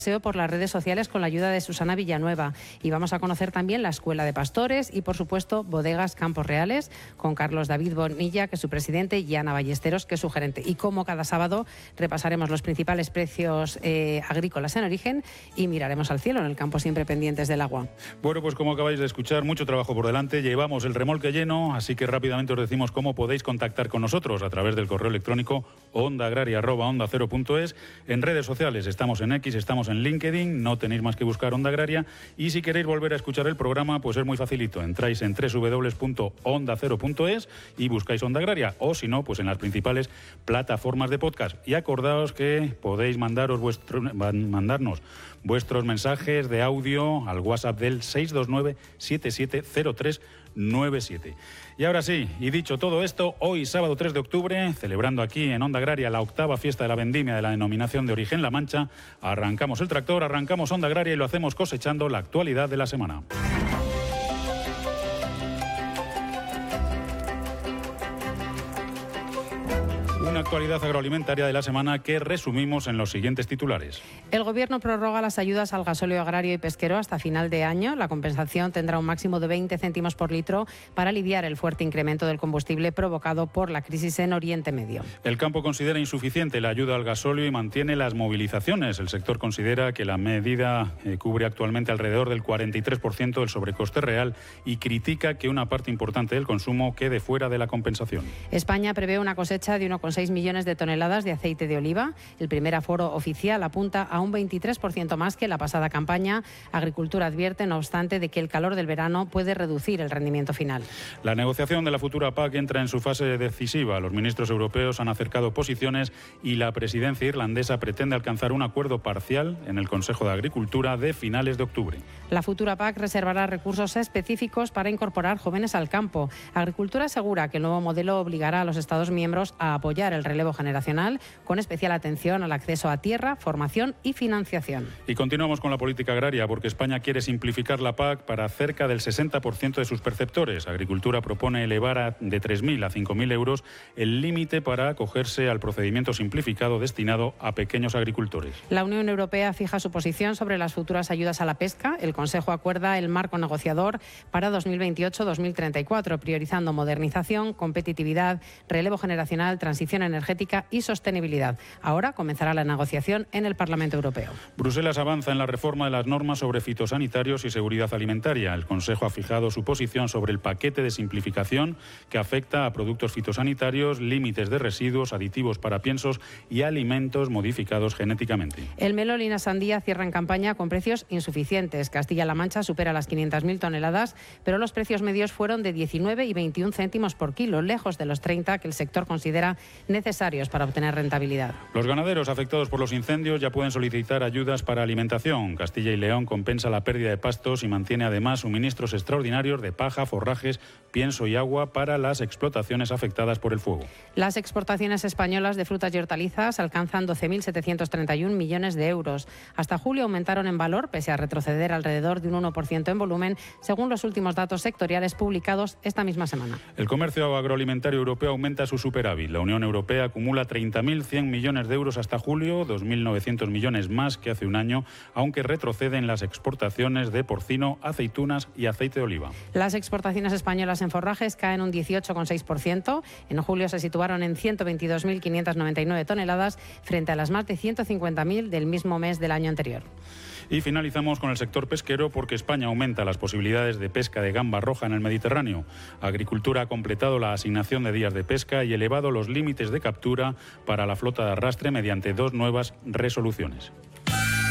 por las redes sociales con la ayuda de Susana Villanueva, y vamos a conocer también la Escuela de Pastores y, por supuesto, Bodegas Campos Reales con Carlos David Bonilla, que es su presidente, y Ana Ballesteros, que es su gerente. Y como cada sábado repasaremos los principales precios agrícolas en origen y miraremos al cielo en el campo, siempre pendientes del agua. Bueno, pues como acabáis de escuchar, mucho trabajo por delante, llevamos el remolque lleno, así que rápidamente os decimos cómo podéis contactar con nosotros a través del correo electrónico ondaagraria@onda0.es. En redes sociales estamos en X, estamos en LinkedIn, no tenéis más que buscar Onda Agraria, y si queréis volver a escuchar el programa, pues es muy facilito, entráis en www.onda0.es y buscáis Onda Agraria, o si no, pues en las principales plataformas de podcast. Y acordaos que podéis mandarnos vuestros mensajes de audio al WhatsApp del 629 770397. Y ahora sí, y dicho todo esto, hoy sábado 3 de octubre, celebrando aquí en Onda Agraria la 8ª fiesta de la vendimia de la denominación de origen La Mancha, arrancamos el tractor, arrancamos Onda Agraria y lo hacemos cosechando la actualidad de la semana. Una actualidad agroalimentaria de la semana que resumimos en los siguientes titulares. El Gobierno prorroga las ayudas al gasóleo agrario y pesquero hasta final de año. La compensación tendrá un máximo de 20 céntimos por litro para aliviar el fuerte incremento del combustible provocado por la crisis en Oriente Medio. El campo considera insuficiente la ayuda al gasóleo y mantiene las movilizaciones. El sector considera que la medida cubre actualmente alrededor del 43% del sobrecoste real y critica que una parte importante del consumo quede fuera de la compensación. España prevé una cosecha de 1,6 millones de toneladas de aceite de oliva. El primer aforo oficial apunta a un 23% más que la pasada campaña. Agricultura advierte, no obstante, de que el calor del verano puede reducir el rendimiento final. La negociación de la futura PAC entra en su fase decisiva. Los ministros europeos han acercado posiciones y la presidencia irlandesa pretende alcanzar un acuerdo parcial en el Consejo de Agricultura de finales de octubre. La futura PAC reservará recursos específicos para incorporar jóvenes al campo. Agricultura asegura que el nuevo modelo obligará a los Estados miembros a apoyar el relevo generacional, con especial atención al acceso a tierra, formación y financiación. Y continuamos con la política agraria, porque España quiere simplificar la PAC para cerca del 60% de sus perceptores. Agricultura propone elevar de 3.000 a 5.000 euros el límite para acogerse al procedimiento simplificado destinado a pequeños agricultores. La Unión Europea fija su posición sobre las futuras ayudas a la pesca. El Consejo acuerda el marco negociador para 2028-2034, priorizando modernización, competitividad, relevo generacional, transición energética y sostenibilidad. Ahora comenzará la negociación en el Parlamento Europeo. Bruselas avanza en la reforma de las normas sobre fitosanitarios y seguridad alimentaria. El Consejo ha fijado su posición sobre el paquete de simplificación que afecta a productos fitosanitarios, límites de residuos, aditivos para piensos y alimentos modificados genéticamente. El melón y la sandía cierran campaña con precios insuficientes. Castilla-La Mancha supera las 500.000 toneladas, pero los precios medios fueron de 19 y 21 céntimos por kilo, lejos de los 30 que el sector considera necesarios para obtener rentabilidad. Los ganaderos afectados por los incendios ya pueden solicitar ayudas para alimentación. Castilla y León compensa la pérdida de pastos y mantiene además suministros extraordinarios de paja, forrajes, pienso y agua para las explotaciones afectadas por el fuego. Las exportaciones españolas de frutas y hortalizas alcanzan 12.731 millones de euros. Hasta julio aumentaron en valor, pese a retroceder alrededor de un 1% en volumen, según los últimos datos sectoriales publicados esta misma semana. El comercio agroalimentario europeo aumenta su superávit. La Unión Europea acumula 30.100 millones de euros hasta julio, 2.900 millones más que hace un año, aunque retroceden las exportaciones de porcino, aceitunas y aceite de oliva. Las exportaciones españolas en forrajes caen un 18,6%. En julio se situaron en 122.599 toneladas frente a las más de 150.000 del mismo mes del año anterior. Y finalizamos con el sector pesquero, porque España aumenta las posibilidades de pesca de gamba roja en el Mediterráneo. Agricultura ha completado la asignación de días de pesca y elevado los límites de captura para la flota de arrastre mediante 2 nuevas resoluciones.